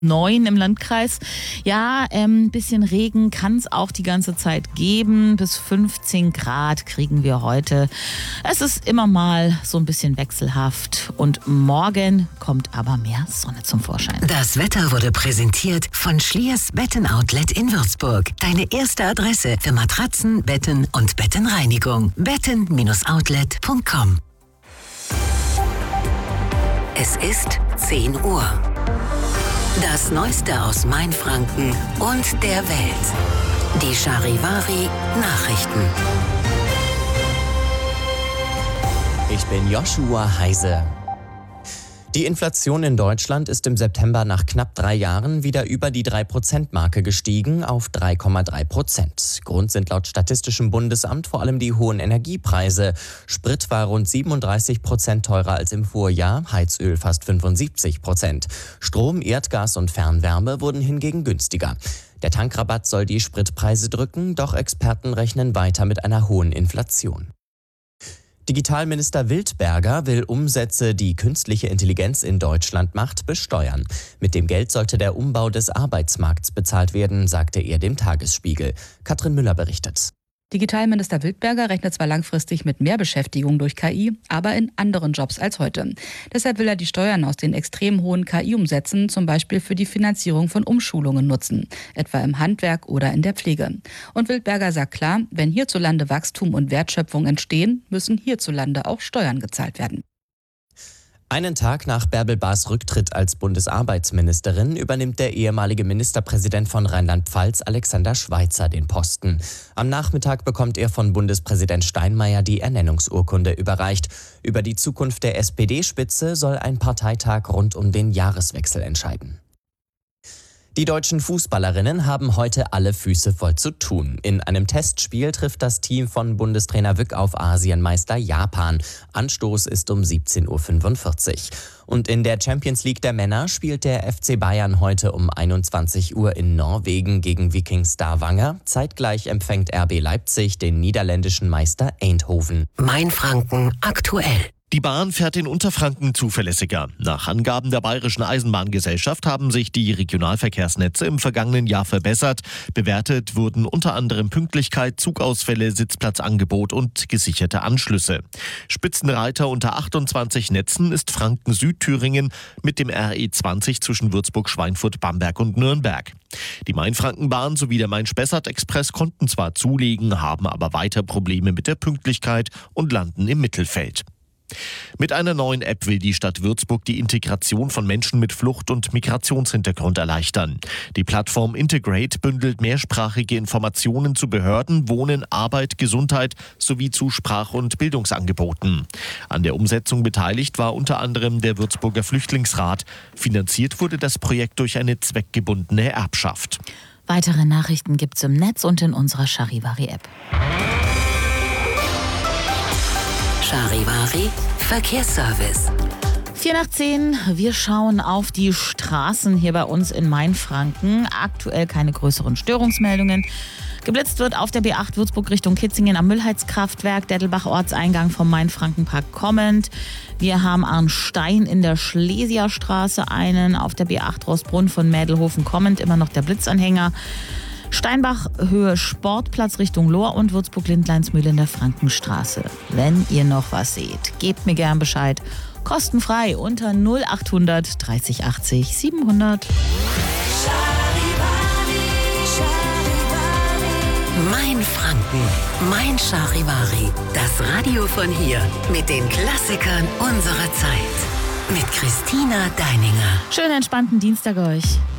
9 im Landkreis. Ja, ein bisschen Regen kann es auch die ganze Zeit geben. Bis 15 Grad kriegen wir heute. Es ist immer mal so ein bisschen wechselhaft. Und morgen kommt aber mehr Sonne zum Vorschein. Das Wetter wurde präsentiert von Schliers Betten-Outlet in Würzburg. Deine erste Adresse für Matratzen, Betten und Bettenreinigung. betten-outlet.com. Es ist 10 Uhr. Das Neueste aus Mainfranken und der Welt. Die Charivari Nachrichten. Ich bin Joshua Heise. Die Inflation in Deutschland ist im September nach knapp 3 Jahren wieder über die 3%-Marke gestiegen auf 3,3%. Grund sind laut Statistischem Bundesamt vor allem die hohen Energiepreise. Sprit war rund 37% teurer als im Vorjahr, Heizöl fast 75%. Strom, Erdgas und Fernwärme wurden hingegen günstiger. Der Tankrabatt soll die Spritpreise drücken, doch Experten rechnen weiter mit einer hohen Inflation. Digitalminister Wildberger will Umsätze, die künstliche Intelligenz in Deutschland macht, besteuern. Mit dem Geld sollte der Umbau des Arbeitsmarkts bezahlt werden, sagte er dem Tagesspiegel. Katrin Müller berichtet. Digitalminister Wildberger rechnet zwar langfristig mit mehr Beschäftigung durch KI, aber in anderen Jobs als heute. Deshalb will er die Steuern aus den extrem hohen KI-Umsätzen zum Beispiel für die Finanzierung von Umschulungen nutzen, etwa im Handwerk oder in der Pflege. Und Wildberger sagt klar, wenn hierzulande Wachstum und Wertschöpfung entstehen, müssen hierzulande auch Steuern gezahlt werden. Einen Tag nach Bärbel Bas Rücktritt als Bundesarbeitsministerin übernimmt der ehemalige Ministerpräsident von Rheinland-Pfalz Alexander Schweitzer den Posten. Am Nachmittag bekommt er von Bundespräsident Steinmeier die Ernennungsurkunde überreicht. Über die Zukunft der SPD-Spitze soll ein Parteitag rund um den Jahreswechsel entscheiden. Die deutschen Fußballerinnen haben heute alle Füße voll zu tun. In einem Testspiel trifft das Team von Bundestrainer Wück auf Asienmeister Japan. Anstoß ist um 17.45 Uhr. Und in der Champions League der Männer spielt der FC Bayern heute um 21 Uhr in Norwegen gegen Viking Stavanger. Zeitgleich empfängt RB Leipzig den niederländischen Meister Eindhoven. Mainfranken aktuell. Die Bahn fährt in Unterfranken zuverlässiger. Nach Angaben der Bayerischen Eisenbahngesellschaft haben sich die Regionalverkehrsnetze im vergangenen Jahr verbessert. Bewertet wurden unter anderem Pünktlichkeit, Zugausfälle, Sitzplatzangebot und gesicherte Anschlüsse. Spitzenreiter unter 28 Netzen ist Franken-Südthüringen mit dem RE20 zwischen Würzburg, Schweinfurt, Bamberg und Nürnberg. Die Mainfrankenbahn sowie der Main-Spessart-Express konnten zwar zulegen, haben aber weiter Probleme mit der Pünktlichkeit und landen im Mittelfeld. Mit einer neuen App will die Stadt Würzburg die Integration von Menschen mit Flucht- und Migrationshintergrund erleichtern. Die Plattform Integrate bündelt mehrsprachige Informationen zu Behörden, Wohnen, Arbeit, Gesundheit sowie zu Sprach- und Bildungsangeboten. An der Umsetzung beteiligt war unter anderem der Würzburger Flüchtlingsrat. Finanziert wurde das Projekt durch eine zweckgebundene Erbschaft. Weitere Nachrichten gibt's im Netz und in unserer Charivari-App. Charivari Verkehrsservice. 9:04, wir schauen auf die Straßen hier bei uns in Mainfranken. Aktuell keine größeren Störungsmeldungen. Geblitzt wird auf der B8 Würzburg Richtung Kitzingen am Müllheizkraftwerk, Dettelbach Ortseingang vom Mainfrankenpark kommend. Wir haben Arnstein in der Schlesierstraße einen, auf der B8 Roßbrunn von Mädelhofen kommend, immer noch der Blitzanhänger. Steinbach Höhe Sportplatz Richtung Lohr und Würzburg-Lindleinsmühle in der Frankenstraße. Wenn ihr noch was seht, gebt mir gern Bescheid. Kostenfrei unter 0800 30 80 700. Mainfranken, mein Charivari. Das Radio von hier mit den Klassikern unserer Zeit. Mit Christina Deininger. Schönen entspannten Dienstag euch.